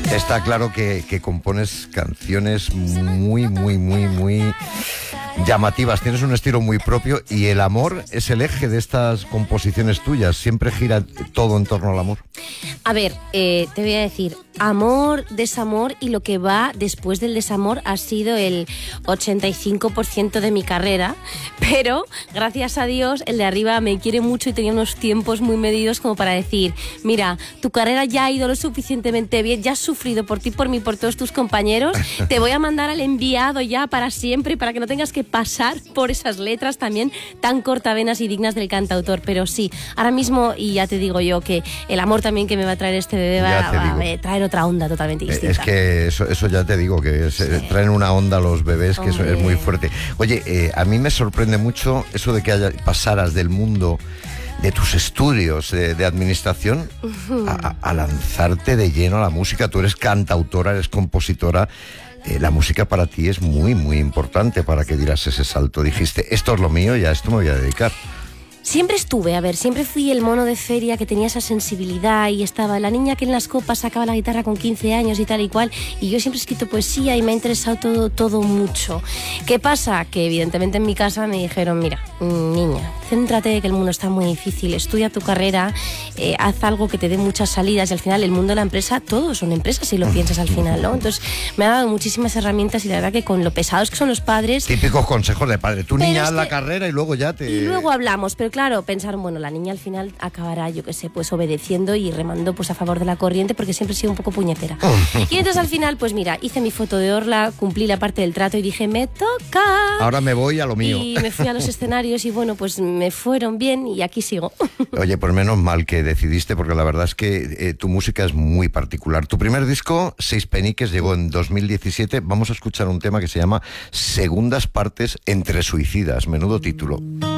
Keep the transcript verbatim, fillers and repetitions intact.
Está claro que, que compones canciones muy, muy, muy, muy llamativas. Tienes un estilo muy propio y el amor es el eje de estas composiciones tuyas. Siempre gira todo en torno al amor. A ver, eh, te voy a decir, amor, desamor y lo que va después del desamor ha sido el ochenta y cinco por ciento de mi carrera, pero gracias a Dios el de arriba me quiere mucho y tenía unos tiempos muy medidos como para decir, mira, tu carrera ya ha ido lo suficientemente bien, ya has sufrido por ti, por mí, por todos tus compañeros, te voy a mandar al enviado ya para siempre, para que no tengas que pasar por esas letras también tan cortavenas y dignas del cantautor. Pero sí, ahora mismo, y ya te digo yo que el amor también que me va a traer este bebé va, va a traer otra onda totalmente distinta. Es que eso, eso ya te digo, que es, sí. traen una onda los bebés que eso es muy fuerte. Oye, eh, a mí me sorprende mucho eso de que haya, pasaras del mundo de tus estudios de, de administración uh-huh. a, a lanzarte de lleno a la música. Tú eres cantautora, eres compositora. Eh, la música para ti es muy, muy importante para que dieras ese salto. Dijiste, esto es lo mío y a esto me voy a dedicar. Siempre estuve, a ver, siempre fui el mono de feria que tenía esa sensibilidad y estaba la niña que en las copas sacaba la guitarra con quince años y tal y cual, y yo siempre he escrito poesía y me ha interesado todo, todo mucho. ¿Qué pasa? Que evidentemente en mi casa me dijeron, mira, niña, céntrate, que el mundo está muy difícil, estudia tu carrera, eh, haz algo que te dé muchas salidas y al final el mundo de la empresa, todos son empresas si lo piensas al final, ¿no? Entonces me ha dado muchísimas herramientas y la verdad que con lo pesados que son los padres... Típicos consejos de padre, tu niña haz es la que... carrera y luego ya te... Y luego hablamos, pero claro, pensaron, bueno, la niña al final acabará, yo qué sé, pues obedeciendo y remando pues a favor de la corriente porque siempre he sido un poco puñetera. Y entonces al final, pues mira, hice mi foto de orla, cumplí la parte del trato y dije, me toca. Ahora me voy a lo mío. Y me fui a los escenarios y bueno, pues me fueron bien y aquí sigo. Oye, pues menos mal que decidiste, porque la verdad es que eh, tu música es muy particular. Tu primer disco, Seis Peniques, llegó en dos mil diecisiete. Vamos a escuchar un tema que se llama Segundas Partes entre Suicidas. Menudo título.